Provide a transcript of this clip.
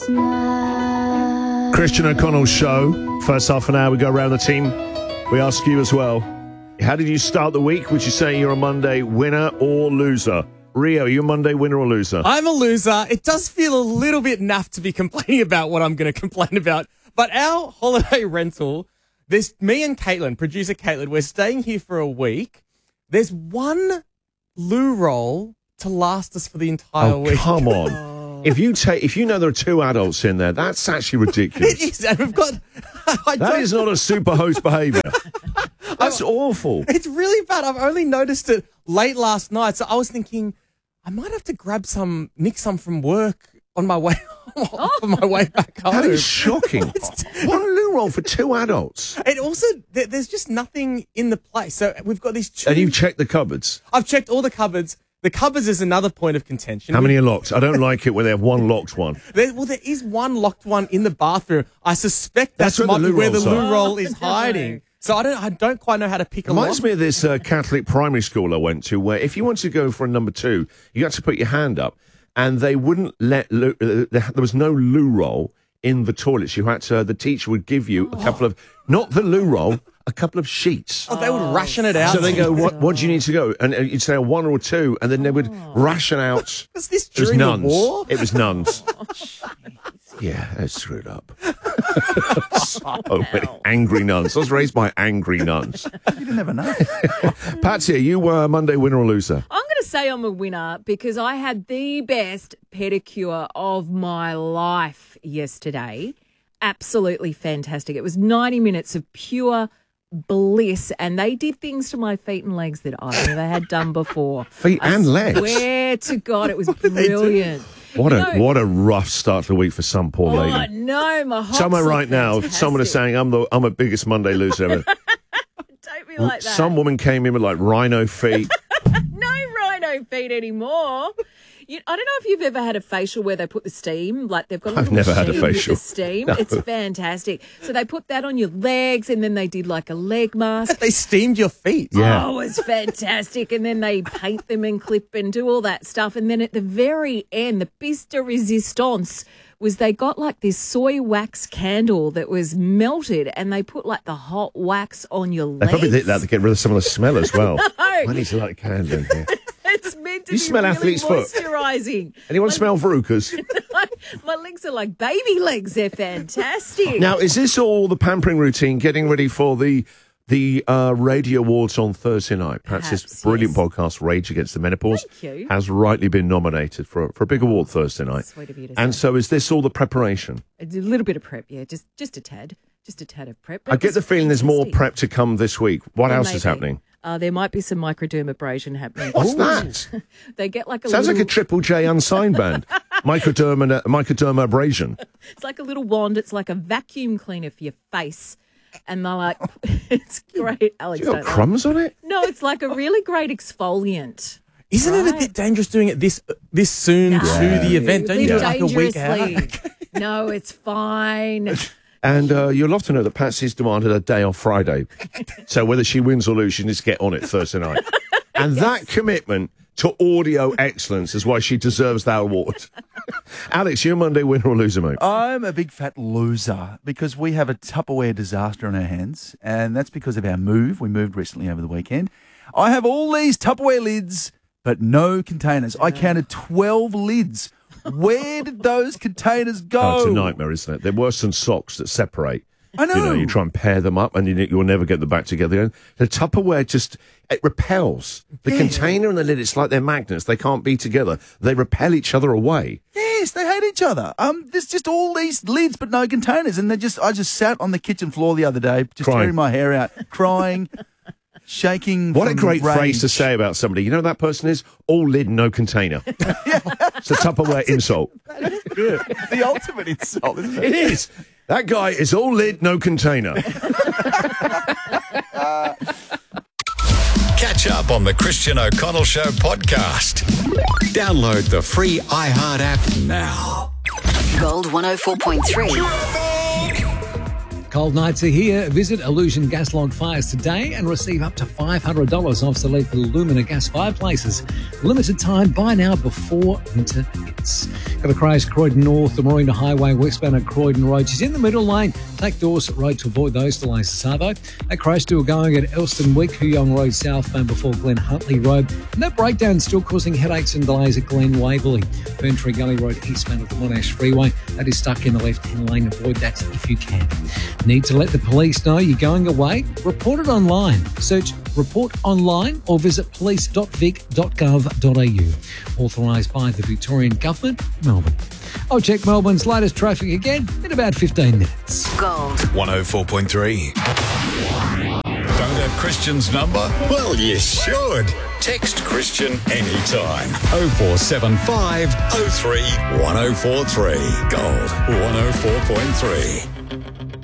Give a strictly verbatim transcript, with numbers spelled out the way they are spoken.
Christian O'Connell's show. First half an hour, we go around the team. We ask you as well. How did you start the week? Would you say you're a Monday winner or loser? Rio, are you a Monday winner or loser? I'm a loser. It does feel a little bit naff to be complaining about what I'm going to complain about. But our holiday rental, there's me and Caitlin, producer Caitlin, we're staying here for a week. There's one loo roll to last us for the entire oh, week. Come on. If you take, if you know there are two adults in there, that's actually ridiculous. It is, and we've got... I that is not a super host behaviour. That's awful. It's really bad. I've only noticed it late last night, so I was thinking I might have to grab some, nick some from work on my way on my way back home. That is shocking. One loo roll for two adults. It also, there, there's just nothing in the place. So we've got these two... And you've checked the cupboards? I've checked all the cupboards. The cupboards is another point of contention. How many are locked? I don't like it when they have one locked one. There, well, there is one locked one in the bathroom. I suspect that's, that's might where the loo, where the loo are. roll is hiding. So I don't, I don't quite know how to pick a lock. Reminds me of this uh, Catholic primary school I went to, where if you wanted to go for a number two, you had to put your hand up, and they wouldn't let. Loo, uh, there was no loo roll in the toilets. You had to. The teacher would give you a couple of, not the loo roll. A couple of sheets. Oh, they would ration it out. So they go, what What do you need to go? And uh, you'd say a one or a two, and then they would oh. ration out. Was this it was during nuns. the war? It was nuns. Oh, yeah, it's screwed up. So many angry nuns. I was raised by angry nuns. You didn't have enough. Patsy, are you a Monday winner or loser? I'm going to say I'm a winner because I had the best pedicure of my life yesterday. Absolutely fantastic. It was ninety minutes of pure bliss, and they did things to my feet and legs that I've never had done before. Feet I and legs? I swear to God, it was brilliant. What a no. what a rough start to the week for some poor lady. Oh, no, my hocks Somewhere right now, fantastic. someone is saying, I'm the I'm a biggest Monday loser ever. Don't be like that. Some woman came in with like rhino feet. No rhino feet anymore. You, I don't know if you've ever had a facial where they put the steam, like they've got a I've little never had a machine with facial. the steam. No. It's fantastic. So they put that on your legs, and then they did like a leg mask. They steamed your feet. Yeah. Oh, it's fantastic. And then they paint them and clip and do all that stuff. And then at the very end, the piece de resistance was they got like this soy wax candle that was melted, and they put like the hot wax on your They legs. probably did that to get rid of some of the smell as well. No. I need to light a candle in here. It's meant to You be smell really athlete's foot. moisturising. Anyone My- smell verrucas? My legs are like baby legs. They're fantastic. Now, is this all the pampering routine, getting ready for the the uh, Radio Awards on Thursday night? Perhaps this Perhaps, brilliant yes. podcast, Rage Against the Menopause, Thank you. has rightly been nominated for a, for a big award Thursday night. Sweet of you to And say. so is this all the preparation? A little bit of prep, yeah, just just a tad, just a tad of prep. I get the feeling there's more prep to come this week. What There else may is be. happening? Uh, there might be some microdermabrasion happening. What's that? They get like a Sounds little, like a Triple J unsigned band. Microderma, microdermabrasion. It's like a little wand. It's like a vacuum cleaner for your face. And they're like, it's great. Alex, You got don't laugh. crumbs on it? No, it's like a really great exfoliant. Isn't it a Right. bit dangerous doing it this this soon No. to the event? Don't you Live do like a week dangerously. out? No, it's fine. And uh, you'll love to know that Patsy's demanded a day off Friday. So whether she wins or loses, she needs to get on it Thursday night. And that commitment to audio excellence is why she deserves that award. Alex, you're a Monday winner or loser, mate? I'm a big fat loser because we have a Tupperware disaster on our hands, and that's because of our move. We moved recently over the weekend. I have all these Tupperware lids, but no containers. I counted twelve lids. Where did those containers go? Oh, it's a nightmare, isn't it? They're worse than socks that separate. I know. You know, you try and pair them up and you, you'll never get them back together again. The Tupperware just, it repels. The Yeah. container and the lid, it's like they're magnets. They can't be together. They repel each other away. Yes, they hate each other. Um, there's just all these lids but no containers, and they just I just sat on the kitchen floor the other day, just Crying. tearing my hair out, crying, shaking. What a from great rage. phrase to say about somebody. You know what that person is? All lid, no container. It's a Tupperware insult. The ultimate insult, isn't it? It is. That guy is all lid, no container. Catch up on the Christian O'Connell Show podcast. Download the free iHeart app now. Gold one oh four point three. Cold nights are here. Visit Illusion Gas Log Fires today and receive up to five hundred dollars off select Illumina gas fireplaces. Limited time, buy now before winter hits. Got a crash, Croydon North, the Marina Highway, westbound at Croydon Road. She's in the middle lane. Take Dorset Road to avoid those delays, Savo. That crash still going at Elston Wick, Huyong Road southbound before Glen Huntley Road. And that breakdown still causing headaches and delays at Glen Waverley. Ferntree Gully Road eastbound of the Monash Freeway. That is stuck in the left-hand lane. Avoid that if you can. Need to let the police know you're going away? Report it online. Search Report Online or visit police dot vic dot gov dot a u. Authorised by the Victorian Government, Melbourne. I'll check Melbourne's latest traffic again in about fifteen minutes. Gold one oh four point three. Don't have Christian's number? Well, you should. Text Christian anytime. oh four seven five oh three one oh four three. Gold one oh four point three.